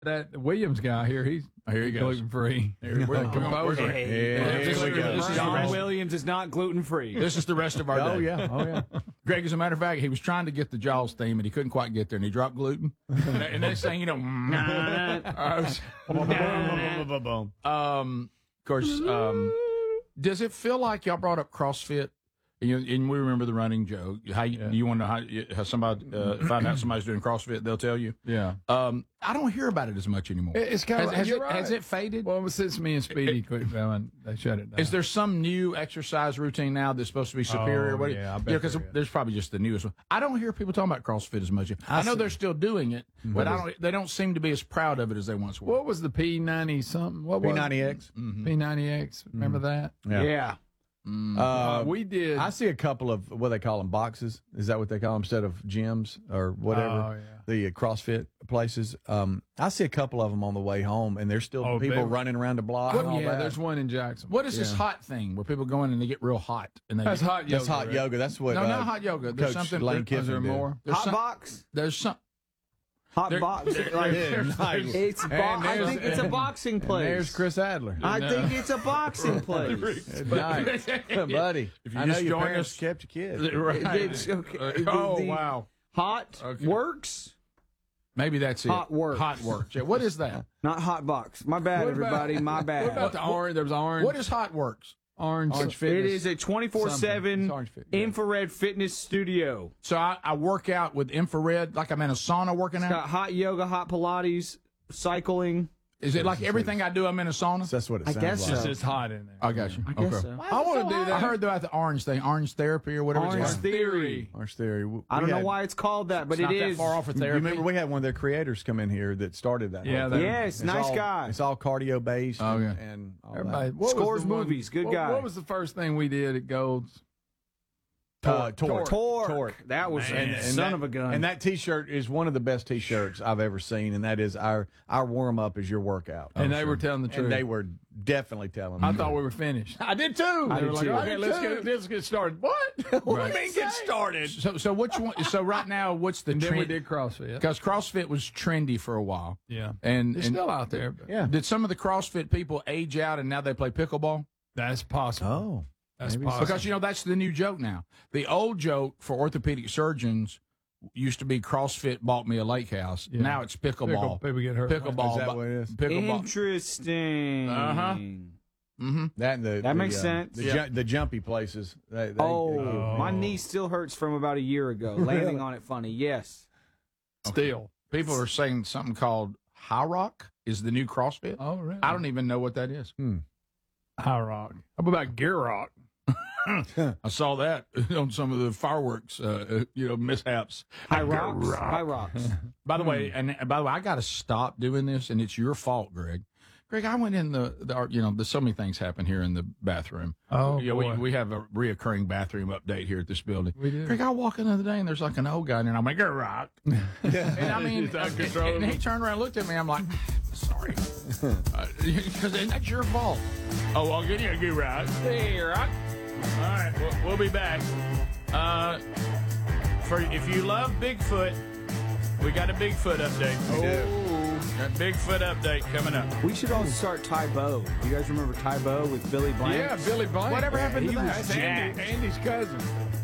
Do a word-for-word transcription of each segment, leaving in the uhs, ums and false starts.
that Williams guy here, he's here he goes. gluten free. Here, we're, composer. we're, hey, yeah, this, here we go. this is John Williams is not gluten free. This is the rest of our day. Oh yeah, oh yeah. Greg, as a matter of fact, he was trying to get the Jaws theme and he couldn't quite get there, and he dropped gluten. and, and they're saying, you know, um, of course, um, does it feel like y'all brought up CrossFit? And, you, and we remember the running joke. How you, Yeah. you want to how, how somebody uh, find out somebody's doing CrossFit? They'll tell you. Yeah. Um, I don't hear about it as much anymore. It- It's kind has, of has, you're it, right. has it faded? Well, since me and Speedy quit going, they shut it down. Is there some new exercise routine now that's supposed to be superior? Oh, What- yeah, I bet because there is. there's probably just the newest one. I don't hear people talking about CrossFit as much. I, know see. they're still doing it, but I don't. They don't seem to be as proud of it as they once were. What was the P ninety something? What was P ninety X. P ninety X? Remember that? Yeah. Yeah. Uh, Uh, we did. I see a couple of what they call them boxes. Is that what they call them instead of gyms or whatever? Oh, yeah. The uh, CrossFit places. Um, I see a couple of them on the way home, and there's still Oh, people they- running around the block. What- and all yeah, that. there's one in Jackson. What is this Yeah. hot thing where people go in and they get real hot and they That's get, hot yoga. That's hot right? yoga. That's what. No, uh, not hot yoga. There's Coach something. Lane there- Is there Kiffin did. more? There's Hot some, box. There's some. Hot There- box. Like, Yeah, nice. it's. Bo- And I there's- think it's a boxing And place. there's Chris Adler. I think it's a boxing place. Nice, buddy. If you I know just your join parents us- kept your kids. Right. It's okay. Oh The- wow. Hot Okay. works, Maybe that's it. Hot works. Hot works. Yeah. What is that? not hot box. My bad, What about- everybody. My bad. What about the orange? There was orange. What is Hot Works? orange? Orange It Fitness? is a twenty-four Something. seven It's Orange Fit, yeah. infrared fitness studio. So I, I work out with infrared, like I'm in a sauna working It's out. got hot yoga, hot Pilates, cycling. Is it like everything I do? I'm in a sauna. That's what it I sounds guess like. It's just hot in there. I got you. I guess okay. so. I want to do that. I heard about the orange thing, orange therapy or whatever. Orange it's called. Theory. Orange Theory. We I don't know had- why it's called that, but It's not it that is. far off of You therapy. remember we had one of their creators come in here that started that. Yeah, whole they- thing. Yes, It's nice all- guy. It's all cardio based. Oh, and, yeah. and all Everybody, that. what was Scores the one- movies, good what, guy. What was the first thing we did at Gold's? Uh, Torque. Torque. Torque. That was And- a and son that- of a gun. And that T-shirt is one of the best T-shirts I've ever seen, and that is our our warm up is your workout. And they were telling the truth. And they were definitely telling. I the thought truth. we were finished. I did too. I They did were like, too. okay, let's too. get let's get started. What? What do you mean get started? So so which one? So right now, what's the And then we trend? did CrossFit. Because CrossFit was trendy for a while. Yeah. And, It's and still out there. But Yeah. did some of the CrossFit people age out and now they play pickleball? That's possible. Oh, That's maybe possible. Because you know that's the new joke now. The old joke for orthopedic surgeons used to be CrossFit bought me a lake house. Yeah. Now it's pickleball. Pickle- people get hurt. Pickleball. Is that what it is? Pickleball. Interesting. Uh-huh. Mm-hmm. that and the That the, makes uh, sense. The, Yeah. ju- the jumpy places. They, they, Oh, Oh. my knee still hurts from about a year ago. Landing on it funny. Yes. Still. People are saying something called High Rock is the new CrossFit. Oh, really? I don't even know what that is. High Rock. How about Gear Rock? I saw that on some of the fireworks, uh, uh, you know, mishaps. High rocks. High rocks. By the way, and, and by the way, I got to stop doing this, and it's your fault, Greg. Greg, I went in the, the you know, there's so many things happen here in the bathroom. Oh, you know, we, boy. we have a reoccurring bathroom update here at this building. We do. Greg, I walk in the other day, and there's like an old guy in there, and I'm like, "Get rock." And I mean, He's out of and, control. and he turned around and looked at me. I'm like, sorry. Because that's your fault. Oh, well, get you, get rock. Hey, rock. All right, we'll, we'll be back. Uh, for if you love Bigfoot, we got a Bigfoot update. Oh, got a Bigfoot update coming up. We should all start Tybo. You guys remember Tybo with Billy Blank? Yeah, Billy Blank. Whatever happened he to that? was That's Andy, Andy's cousin.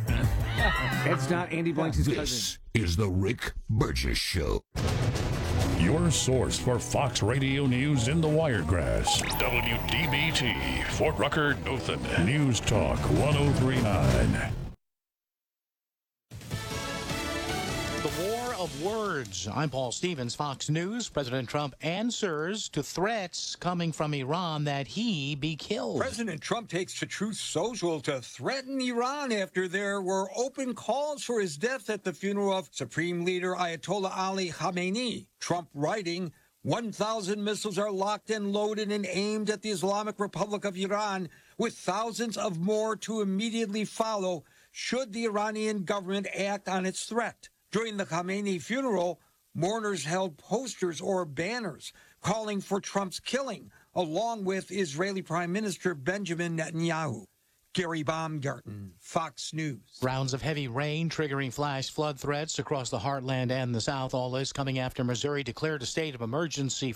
It's not Andy Blank's cousin. This is the Rick Burgess Show. Your source for Fox Radio News in the Wiregrass. W D B T, Fort Rucker, Dothan. News Talk one oh three point nine. The war of words. I'm Paul Stevens, Fox News. President Trump answers to threats coming from Iran that he be killed. President Trump takes to Truth Social to threaten Iran after there were open calls for his death at the funeral of Supreme Leader Ayatollah Ali Khamenei. Trump writing, one thousand missiles are locked and loaded and aimed at the Islamic Republic of Iran, with thousands of more to immediately follow should the Iranian government act on its threat. During the Khamenei funeral, mourners held posters or banners calling for Trump's killing, along with Israeli Prime Minister Benjamin Netanyahu. Gary Baumgarten, Fox News. Rounds of heavy rain triggering flash flood threats across the heartland and the South. All this coming after Missouri declared a state of emergency